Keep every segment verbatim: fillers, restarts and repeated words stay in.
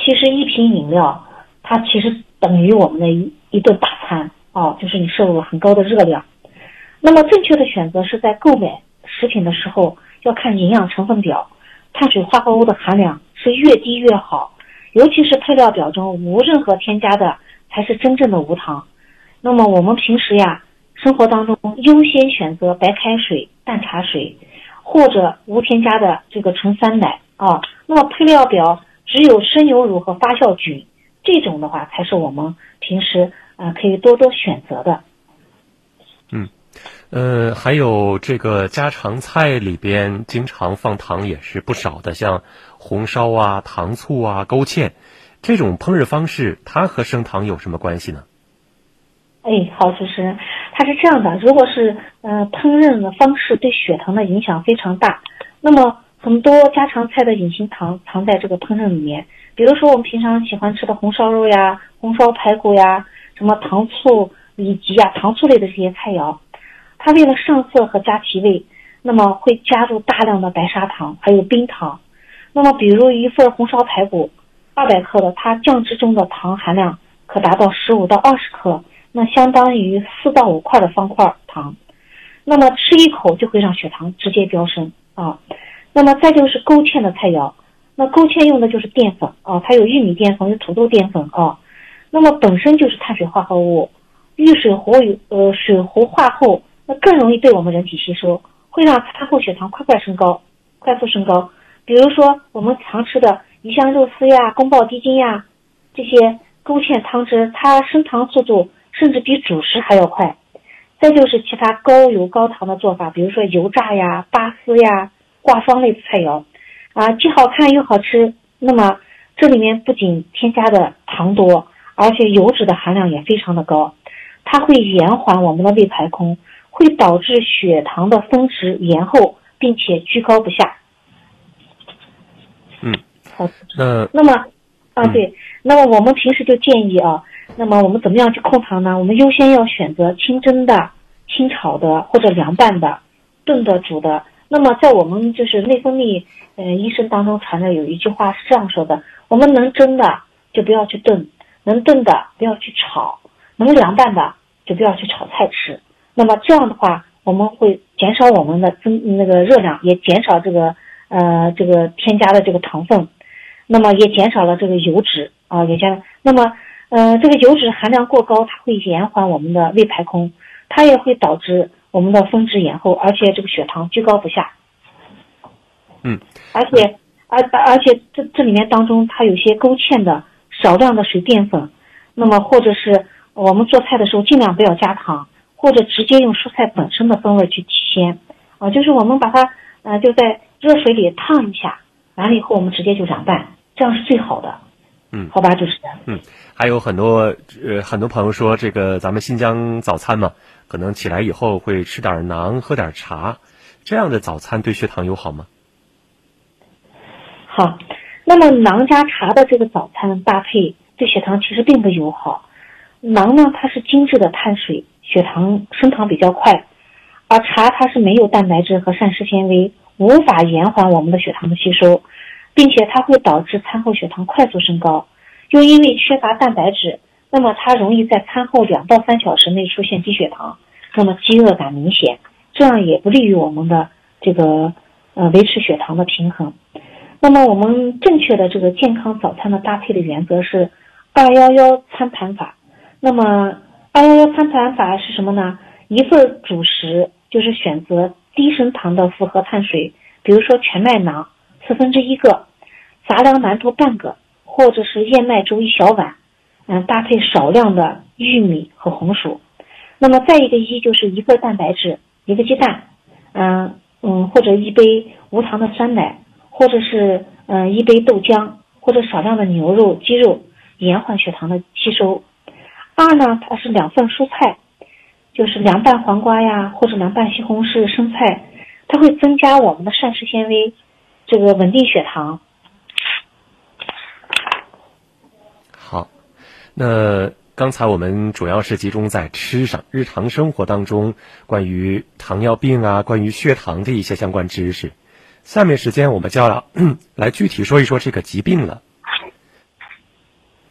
其实一瓶饮料它其实等于我们的一一顿大餐啊，就是你摄入了很高的热量。那么正确的选择是在购买食品的时候要看营养成分表，碳水化合物的含量是越低越好，尤其是配料表中无任何添加的才是真正的无糖。那么我们平时呀生活当中优先选择白开水、淡茶水或者无添加的这个纯酸奶啊。那么配料表只有生牛乳和发酵菌，这种的话才是我们平时啊可以多多选择的。 嗯，呃，还有这个家常菜里边经常放糖也是不少的，像红烧啊、糖醋啊、勾芡，这种烹饪方式它和升糖有什么关系呢？ 哎，好，主持人，它是这样的，如果是呃烹饪的方式对血糖的影响非常大，那么很多家常菜的隐形糖藏在这个烹饪里面，比如说我们平常喜欢吃的红烧肉呀、红烧排骨呀、什么糖醋里脊呀、糖醋类的这些菜肴，它为了上色和加提味，那么会加入大量的白砂糖还有冰糖。那么比如一份红烧排骨二百克的，它酱汁中的糖含量可达到十五到二十克，那相当于四到五块的方块糖，那么吃一口就会让血糖直接飙升啊。那么再就是勾芡的菜肴，那勾芡用的就是淀粉啊，它有玉米淀粉、有土豆淀粉啊，那么本身就是碳水化合物，遇水活呃水活化后，那更容易被我们人体吸收，会让餐后血糖快快升高，快速升高。比如说我们常吃的鱼香肉丝呀、宫保鸡丁呀，这些勾芡汤汁，它升糖速度甚至比主食还要快。再就是其他高油高糖的做法，比如说油炸呀、拔丝呀、挂霜类的菜肴啊，既好看又好吃。那么这里面不仅添加的糖多，而且油脂的含量也非常的高，它会延缓我们的胃排空，会导致血糖的峰值延后，并且居高不下。 嗯， 好， 那那么啊对，那么我们平时就建议啊，那么我们怎么样去控糖呢？我们优先要选择清蒸的、清炒的或者凉拌的、炖的、煮的。那么在我们就是内分泌呃医生当中传的有一句话是这样说的：我们能蒸的就不要去炖，能炖的不要去炒，能凉拌的就不要去炒菜吃。那么这样的话，我们会减少我们的增那个热量，也减少这个呃这个添加的这个糖分，那么也减少了这个油脂啊，也加那么呃这个油脂含量过高，它会延缓我们的胃排空，它也会导致我们的峰值延后，而且这个血糖居高不下。 嗯， 而且而而且这这里面当中它有些勾芡的少量的水淀粉，那么或者是我们做菜的时候尽量不要加糖，或者直接用蔬菜本身的风味去提鲜啊，就是我们把它呃就在热水里烫一下，完了以后我们直接就凉拌，这样是最好的。 嗯， 好吧，主持人。 嗯，还有很多呃很多朋友说，这个咱们新疆早餐嘛，可能起来以后会吃点馕，喝点茶，这样的早餐对血糖友好吗？ 好，那么馕加茶的这个早餐搭配对血糖其实并不友好。馕呢，它是精致的碳水，血糖升糖比较快，而茶它是没有蛋白质和膳食纤维，无法延缓我们的血糖的吸收，并且它会导致餐后血糖快速升高。又因为缺乏蛋白质，那么它容易在餐后两到三小时内出现低血糖，那么饥饿感明显，这样也不利于我们的这个呃维持血糖的平衡。那么我们正确的这个健康早餐的搭配的原则是二一一餐盘法。那么二一一餐盘法是什么呢？一份主食就是选择低升糖的复合碳水，比如说全麦馕四分之一个，杂粮馒头半个，或者是燕麦粥一小碗，嗯，搭配少量的玉米和红薯。那么再一个一就是一个蛋白质，一个鸡蛋，嗯嗯，或者一杯无糖的酸奶，或者是嗯、呃、一杯豆浆，或者少量的牛肉、鸡肉，延缓血糖的吸收。二呢，它是两份蔬菜，就是凉拌黄瓜呀，或者凉拌西红柿、生菜，它会增加我们的膳食纤维，这个稳定血糖。 好，那刚才我们主要是集中在吃上，日常生活当中关于糖尿病啊，关于血糖的一些相关知识。下面时间我们就要来具体说一说这个疾病了。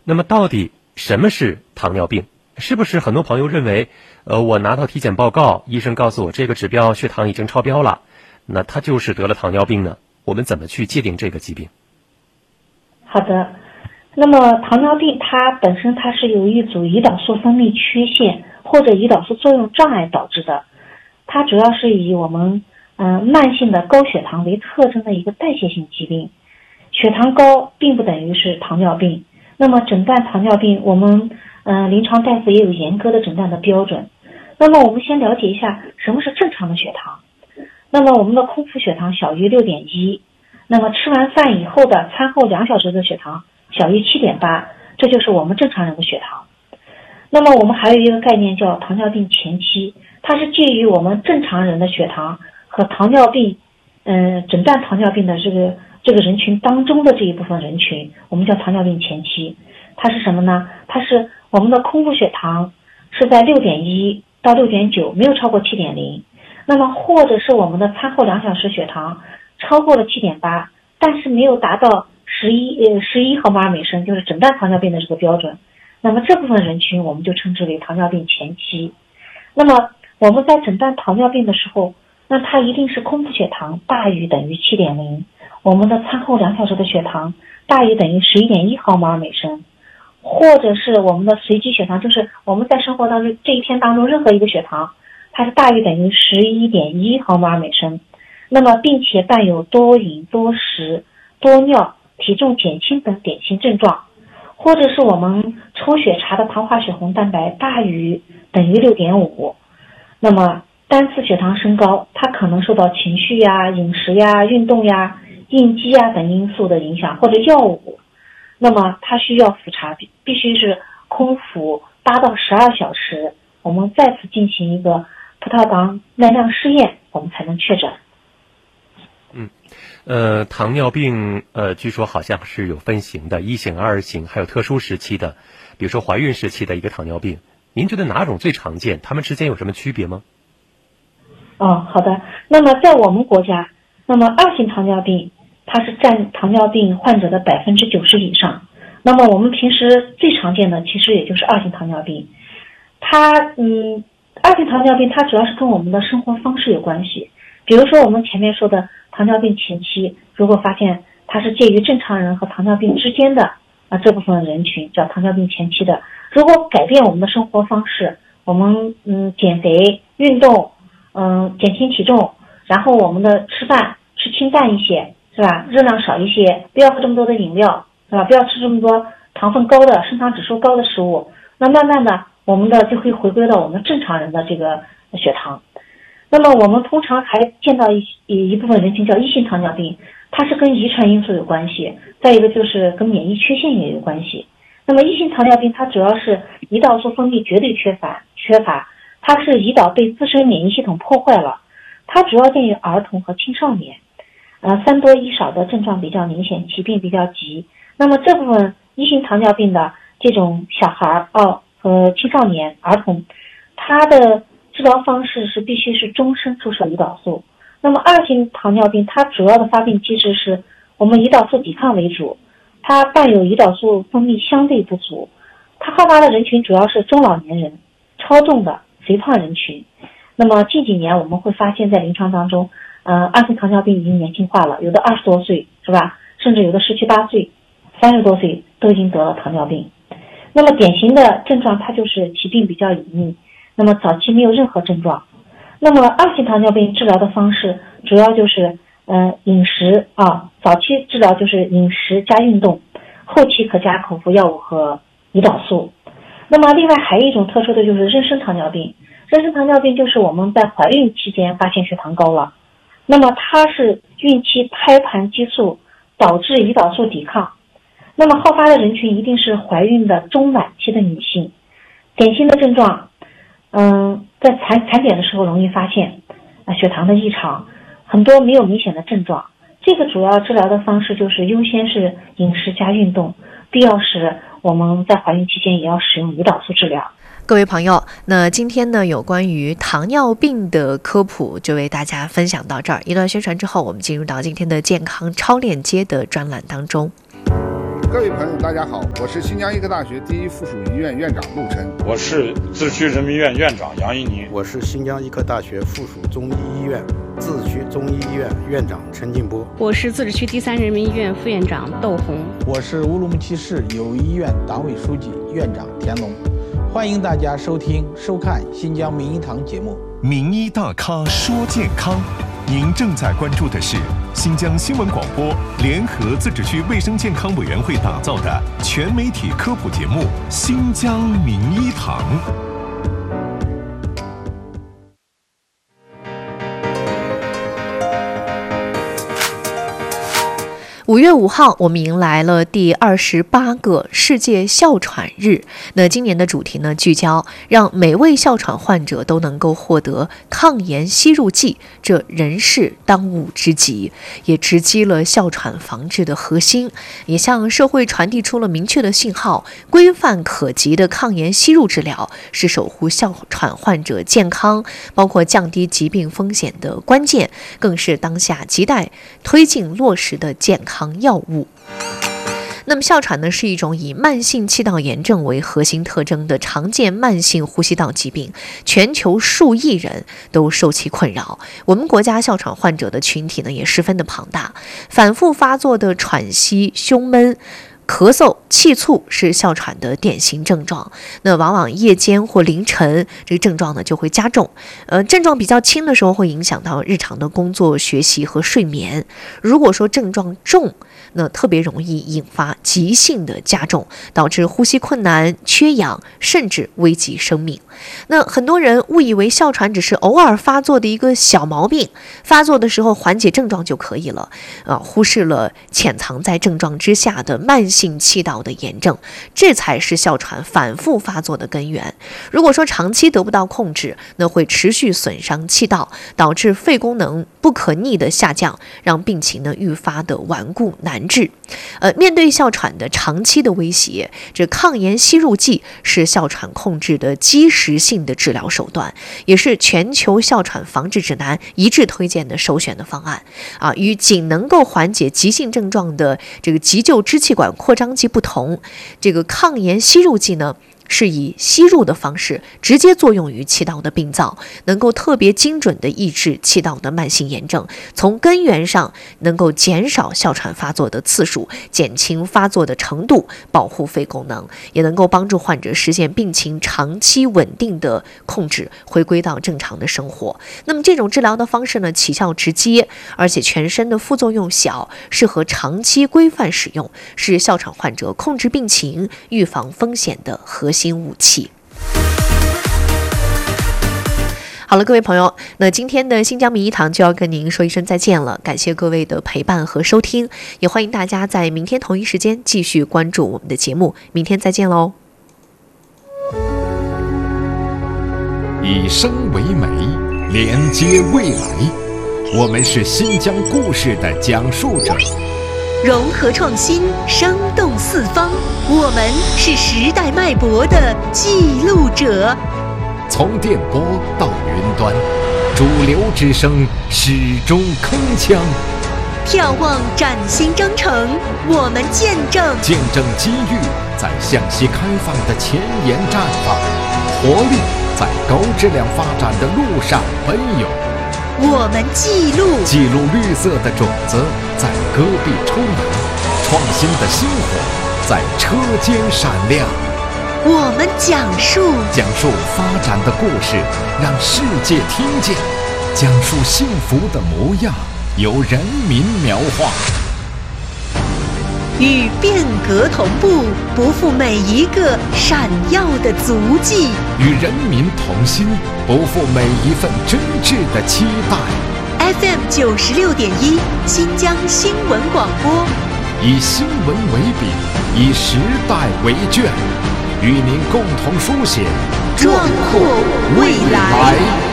那么到底什么是糖尿病？是不是很多朋友认为，呃，我拿到体检报告，医生告诉我这个指标血糖已经超标了，那他就是得了糖尿病呢？我们怎么去界定这个疾病？ 好的，那么糖尿病它本身它是由一组胰岛素分泌缺陷或者胰岛素作用障碍导致的，它主要是以我们嗯、呃、慢性的高血糖为特征的一个代谢性疾病。血糖高并不等于是糖尿病。那么诊断糖尿病，我们嗯、呃、临床大夫也有严格的诊断的标准。那么我们先了解一下什么是正常的血糖。那么我们的空腹血糖小于 六点一， 那么吃完饭以后的餐后两小时的血糖小于 七点八， 这就是我们正常人的血糖。那么我们还有一个概念叫糖尿病前期，它是介于我们正常人的血糖和糖尿病嗯、呃、诊断糖尿病的这个这个人群当中的这一部分人群，我们叫糖尿病前期。它是什么呢？它是我们的空腹血糖是在 六点一 到 六点九， 没有超过 七点零，那么或者是我们的餐后两小时血糖超过了 七点八， 但是没有达到十一呃十一毫摩尔每升，就是诊断糖尿病的这个标准。那么这部分人群我们就称之为糖尿病前期。那么我们在诊断糖尿病的时候，那它一定是空腹血糖大于等于 七点零， 我们的餐后两小时的血糖大于等于 十一点一毫摩尔每升，或者是我们的随机血糖，就是我们在生活当中这一天当中任何一个血糖它是大于等于 十一点一毫摩尔每升，那么并且伴有多饮多食多尿体重减轻等典型症状，或者是我们抽血查的糖化血红蛋白大于等于 六点五， 那么单次血糖升高它可能受到情绪呀、饮食呀、运动呀、应激呀等因素的影响，或者药物，那么它需要复查，必须是空腹八到十二小时，我们再次进行一个葡萄糖耐量试验，我们才能确诊。 嗯，呃，糖尿病呃，据说好像是有分型的，一型、二型，还有特殊时期的，比如说怀孕时期的一个糖尿病。您觉得哪种最常见？它们之间有什么区别吗？ 哦，好的。那么在我们国家，那么二型糖尿病它是占糖尿病患者的百分之九十以上。那么我们平时最常见的其实也就是二型糖尿病。它嗯，二型糖尿病它主要是跟我们的生活方式有关系。比如说我们前面说的糖尿病前期，如果发现它是介于正常人和糖尿病之间的啊这部分人群叫糖尿病前期的，如果改变我们的生活方式，我们嗯减肥、运动，嗯减轻体重，然后我们的吃饭吃清淡一些，是吧？热量少一些，不要喝这么多的饮料，是吧？不要吃这么多糖分高的、升糖指数高的食物。那慢慢的，我们的就会回归到我们正常人的这个血糖。那么我们通常还见到一一部分人群叫一型糖尿病，它是跟遗传因素有关系，再一个就是跟免疫缺陷也有关系。那么一型糖尿病它主要是胰岛素分泌绝对缺乏，缺乏，它是胰岛被自身免疫系统破坏了，它主要见于儿童和青少年，呃，三多一少的症状比较明显，起病比较急。那么这部分一型糖尿病的这种小孩哦和青少年、儿童，它的治疗方式是必须是终身注射胰岛素。那么二型糖尿病它主要的发病机制是我们胰岛素抵抗为主，它伴有胰岛素分泌相对不足，它好发的人群主要是中老年人、超重的肥胖人群。那么近几年我们会发现在临床当中呃，二型糖尿病已经年轻化了，有的二十多岁是吧，甚至有的十七八岁、三十多岁都已经得了糖尿病。那么典型的症状它就是起病比较隐匿，那么早期没有任何症状。那么二型糖尿病治疗的方式主要就是呃饮食啊，早期治疗就是饮食加运动，后期可加口服药物和胰岛素。那么另外还有一种特殊的就是妊娠糖尿病，妊娠糖尿病就是我们在怀孕期间发现血糖高了，那么它是孕期胎盘激素导致胰岛素抵抗，那么好发的人群一定是怀孕的中晚期的女性。典型的症状嗯，在产产检的时候容易发现啊血糖的异常，很多没有明显的症状。这个主要治疗的方式就是优先是饮食加运动，必要时我们在怀孕期间也要使用胰岛素治疗。 各位朋友，那今天呢有关于糖尿病的科普就为大家分享到这儿，一段宣传之后我们进入到今天的健康超链接的专栏当中。 各位朋友，大家好，我是新疆医科大学第一附属医院院长陆琛。 我是自治区人民医院院长杨一宁。 我是新疆医科大学附属中医医院自治区中医医院院长陈进波。 我是自治区第三人民医院副院长窦红。 我是乌鲁木齐市友谊医院党委书记院长田龙。欢迎大家收听收看新疆名医堂节目。 名医大咖说健康，您正在关注的是新疆新闻广播联合自治区卫生健康委员会打造的全媒体科普节目《新疆名医堂》。 五月五号，我们迎来了第二十八个世界哮喘日。那今年的主题呢，聚焦让每位哮喘患者都能够获得抗炎吸入剂，这人是当务之急，也直击了哮喘防治的核心，也向社会传递出了明确的信号：规范可及的抗炎吸入治疗是守护哮喘患者健康，包括降低疾病风险的关键，更是当下亟待推进落实的健康药物。那么哮喘呢，是一种以慢性气道炎症为核心特征的常见慢性呼吸道疾病，全球数亿人都受其困扰。我们国家哮喘患者的群体呢，也十分的庞大，反复发作的喘息、胸闷、咳嗽、气促是哮喘的典型症状。那往往夜间或凌晨，这个症状呢就会加重。呃，症状比较轻的时候，会影响到日常的工作、学习和睡眠。如果说症状重，那特别容易引发急性的加重，导致呼吸困难、缺氧，甚至危及生命。那很多人误以为哮喘只是偶尔发作的一个小毛病，发作的时候缓解症状就可以了，啊，忽视了潜藏在症状之下的慢性气道的炎症，这才是哮喘反复发作的根源。如果说长期得不到控制，那会持续损伤气道，导致肺功能不可逆的下降，让病情呢愈发的顽固难治。呃，面对哮喘的长期的威胁，这抗炎吸入剂是哮喘控制的基石性的治疗手段，也是全球哮喘防治指南一致推荐的首选的方案。啊，与仅能够缓解急性症状的这个急救支气管扩张剂不同，这个抗炎吸入剂呢，是以吸入的方式直接作用于气道的病灶，能够特别精准地抑制气道的慢性炎症，从根源上能够减少哮喘发作的次数，减轻发作的程度，保护肺功能，也能够帮助患者实现病情长期稳定的控制，回归到正常的生活。那么这种治疗的方式呢，起效直接，而且全身的副作用小，适合长期规范使用，是哮喘患者控制病情、预防风险的核心新武器。好了，各位朋友，那今天的新疆名医堂就要跟您说一声再见了，感谢各位的陪伴和收听，也欢迎大家在明天同一时间继续关注我们的节目，明天再见喽。 以声为媒，连接未来，我们是新疆故事的讲述者。 融合创新，生动四方，我们是时代脉搏的记录者。 从电波到云端，主流之声始终铿锵。 眺望崭新征程，我们见证见证机遇在向西开放的前沿绽放，活力在高质量发展的路上奔涌。 我们记录记录绿色的种子在戈壁抽芽，创新的星火在车间闪亮。 我们讲述讲述发展的故事，让世界听见，讲述幸福的模样，由人民描画。 与变革同步，不负每一个闪耀的足迹； 与人民同心，不负每一份真挚的期待。 F M 九十六点一，新疆新闻广播， 以新闻为笔，以时代为卷，与您共同书写壮阔未来。